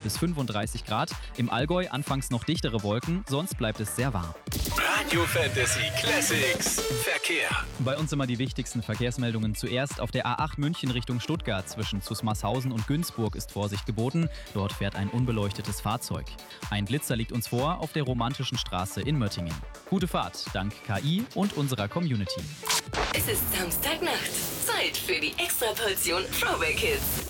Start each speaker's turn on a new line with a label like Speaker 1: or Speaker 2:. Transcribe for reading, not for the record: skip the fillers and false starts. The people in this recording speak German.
Speaker 1: bis 35 Grad. Im Allgäu anfangs noch dichtere Wolken, sonst bleibt es sehr warm.
Speaker 2: Radio Fantasy Classics Verkehr.
Speaker 1: Bei uns immer die wichtigsten Verkehrsmeldungen. Zuerst auf der A8 München Richtung Stuttgart zwischen Zusmarshausen und Günzburg ist Vorsicht geboten. Dort fährt ein unbeleuchtetes Fahrzeug. Ein Blitzer liegt uns vor auf der Romantischen Straße in Möttingen. Gute Fahrt dank KI und unserer Community.
Speaker 3: Es ist Samstagnacht. Zeit für die Extraportion Throwback Hits.